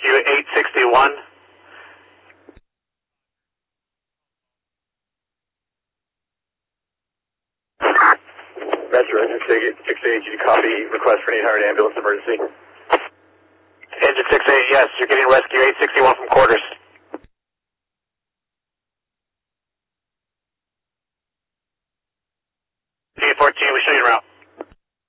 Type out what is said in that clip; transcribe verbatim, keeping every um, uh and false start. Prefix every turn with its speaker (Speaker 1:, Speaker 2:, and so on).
Speaker 1: Rescue eight sixty-one.
Speaker 2: Metro Engine six eight, did you copy request for an eight hundred ambulance emergency?
Speaker 1: Engine six eight, yes, you're getting Rescue eight sixty-one from quarters. P fourteen, we show you around.